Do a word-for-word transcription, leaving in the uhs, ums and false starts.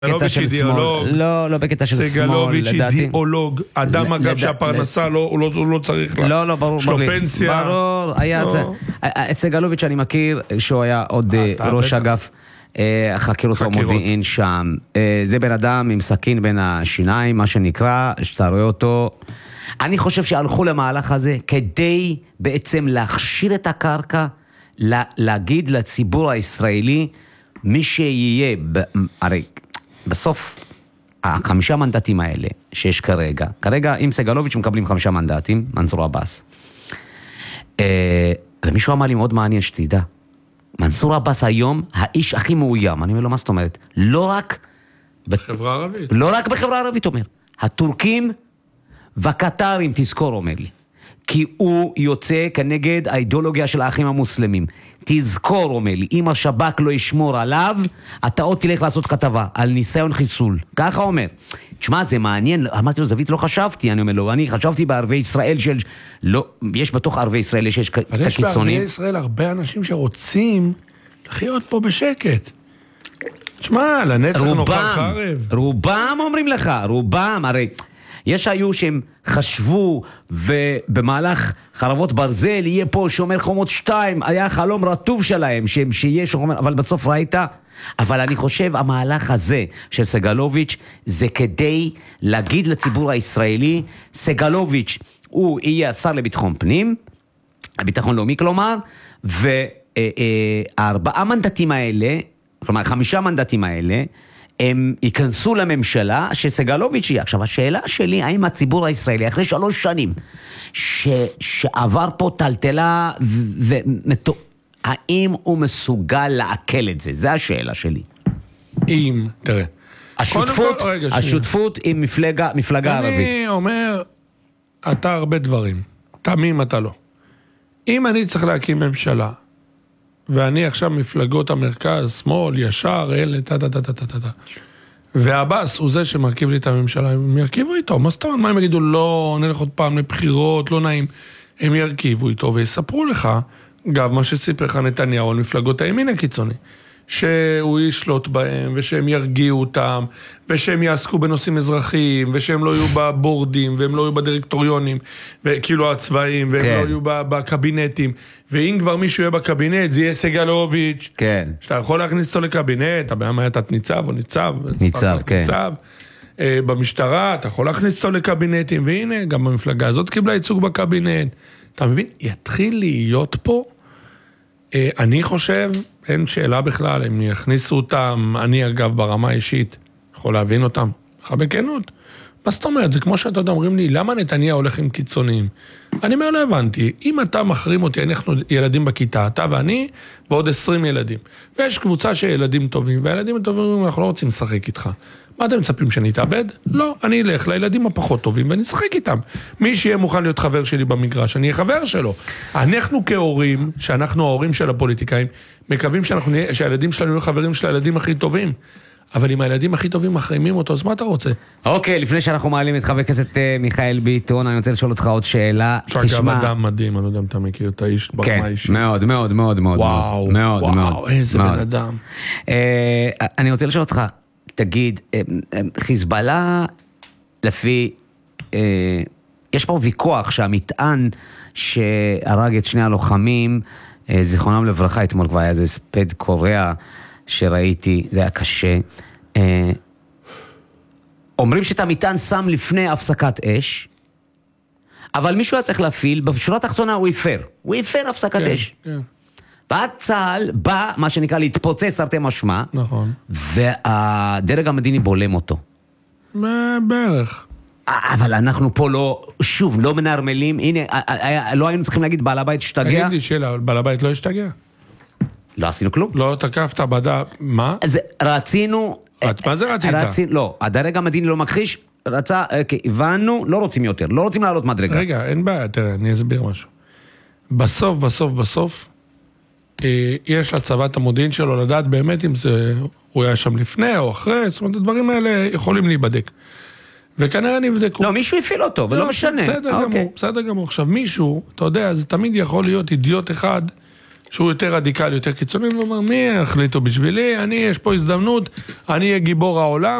סגלוביץ' אידיאולוג. לא, לא בקטע של שמאל, סגלוביץ' אידיאולוג. אדם אגב שהפרנסה הוא לא צריך לה. לא, לא, ברור. יש לו פנסיה. ברור, היה זה. את סגלוביץ' אני מכיר, שהוא היה עוד ראש אגף החקירות והמודיעין שם. זה בן אדם עם סכין בין השיניים, מה שנקרא, שאתה רואה אותו. אני חושב שהלכו למהלך הזה כדי בעצם להכשיר את הקרקע, להגיד לציבור הישראלי, מי שיהיה, הרי בסוף, החמישה מנדטים האלה שיש כרגע, כרגע עם סגלוביץ' מקבלים חמישה מנדטים, מנסור עבאס. ומישהו אמר לי מאוד מעניין שתדע, מנסור עבאס היום האיש הכי מאוים, אני אומר לו מה זאת אומרת, לא רק בחברה הערבית. לא רק בחברה הערבית, אומר. הטורקים והקטרים, תזכור, אומר לי. כי הוא יוצא כנגד האידיאולוגיה של האחים המוסלמים. תזכור, אומר לי, אם השב"כ לא ישמור עליו, אתה עוד תלך לעשות כתבה על ניסיון חיסול. ככה אומר. תשמע, זה מעניין, אמרתי לו, זווית, לא חשבתי, אני אומר לו, אני חשבתי בערבי ישראל של... לא, יש בתוך ערבי ישראל שיש את הקיצונים. אבל יש בערבי ישראל הרבה אנשים שרוצים לחיות פה בשקט. תשמע, לנצח נוכל חרב. רובם אומרים לך, רובם, הרי... יש היו שהם חשבו ובמהלך חרבות ברזל יהיה פה שומר חומות שתיים, היה חלום רטוב שלהם שהם שיהיה שומר, אבל בסוף ראית, אבל אני חושב המהלך הזה של סגלוביץ' זה כדי להגיד לציבור הישראלי, סגלוביץ' הוא יהיה השר לביטחון פנים, הביטחון לאומי כלומר, והארבעה מנדטים האלה, כלומר חמישה מנדטים האלה, הם ייכנסו לממשלה שסגלוביץ' יהיה. עכשיו, השאלה שלי, האם הציבור הישראלי, אחרי שלוש שנים, ש... שעבר פה טלטלה, ו... ו... האם הוא מסוגל לעכל את זה? זה השאלה שלי. אם, תראה. השותפות, כל... רגע, השותפות עם מפלגה, מפלגה אני ערבית. אני אומר, אתה הרבה דברים. תמים אתה לא. אם אני צריך להקים ממשלה, ואני עכשיו מפלגות המרכז, שמאל, ישר, אלה, תה, תה, תה, תה, תה, תה. והבאס הוא זה שמרכיב לי את הממשלה, הם ירכיבו איתו. מה זאת אומרת? מה הם יגידו? לא, נלך עוד פעם לבחירות, לא נעים. הם ירכיבו איתו ויספרו לך, גם מה שסיפר לך נתניהו על מפלגות הימין הקיצוני, שהוא ישלוט בהם, ושהם ירגיעו אותם, ושהם יעסקו בנושאים אזרחיים, ושהם לא יהיו בבורדים, והם לא יהיו בדירקטוריונים, וכאילו הצבאיים, והם כן. לא יהיו בקבינטים. ואם כבר מישהו יהיה בקבינט, זה יהיה סגלוביץ'. כן. שאתה יכול להכניס אותו לקבינט, הבעיה מה הייתה ניצב או ניצב. ניצב, כן. ניצב. במשטרה, אתה יכול להכניס אותו לקבינטים, והנה, גם המפלגה הזאת קיבלה ייצוג בקבינט. אתה מבין? יתחיל להיות פה, אני חושב, אין שאלה בכלל, הם יכניסו אותם, אני אגב ברמה האישית, יכול להבין אותם, לך בכנות. מה זאת אומרת? זה כמו שאתה יודע, אומרים לי, למה נתניה הולך עם קיצוניים? אני אומר, לא הבנתי, אם אתה מחרים אותי, אנחנו ילדים בכיתה, אתה ואני, ועוד עשרים ילדים. ויש קבוצה של ילדים טובים, והילדים הטובים, אנחנו לא רוצים לשחק איתך. מה אתם מצפים שאני אתאבד? לא, אני אלך לילדים הפחות טובים, ואני אשחק איתם. מי שיהיה מוכן להיות חבר שלי במגרש, אני אהיה חבר שלו. אנחנו כהורים, שאנחנו ההורים של הפוליטיקאים, מקווים שאנחנו, שהילדים שלנו יהיו חברים של הילדים הכי טובים. אבל אם הילדים הכי טובים מחרימים אותו, אז מה אתה רוצה? אוקיי, לפני שאנחנו מעלים את חבר הכנסת מיכאל ביטון, אני רוצה לשאול אותך עוד שאלה. שאגב אדם מדהים, אני לא יודע אם אתה מכיר את האיש ברמה האישית. כן, מאוד, מאוד, מאוד, מאוד. וואו, וואו, איזה בן אדם. אני רוצה לשאול אותך, תגיד, חיזבאללה, לפי, יש פה ויכוח שהמטען שהרג את שני הלוחמים, זיכרונם לברכה, אתמול כבר היה איזה ספד קוריאה, שראיתי, זה היה קשה. אומרים שאת המטען שם לפני הפסקת אש, אבל מישהו היה צריך להפעיל, בשורה התחתונה הוא יפר. הוא יפר הפסקת אש. ועד צה"ל בא, מה שנקרא, להתפוצץ תרתי משמע, נכון. והדרג המדיני בולם אותו. בערך. אבל אנחנו פה לא, שוב, לא מנרמלים, הנה, לא היינו צריכים להגיד, בעל הבית השתגע. תגיד לי שאלה, בעל הבית לא השתגע? לא עשינו כלום. לא תקפת בדע, מה? אז רצינו... מה זה רצית? רצי, לא, הדרג המדיני לא מכחיש, רצה, הבנו, לא רוצים יותר, לא רוצים לעלות מדרגה. רגע, אין בעיה, תראה, אני אסביר משהו. בסוף, בסוף, בסוף, יש לצוות המודיעין שלו לדעת באמת אם זה, הוא היה שם לפני או אחרי, זאת אומרת, הדברים האלה יכולים להיבדק. וכנראה נבדקו. לא, מישהו הפעיל אותו, ולא משנה. בסדר גמור, בסדר גמור. עכשיו, מישהו, אתה יודע, זה תמיד יכול להיות אידיוט אחד, שהוא יותר רדיקלי, יותר קיצוני, ואומר, מי החליטו בשבילי? אני, יש פה הזדמנות, אני אהיה גיבור העולם,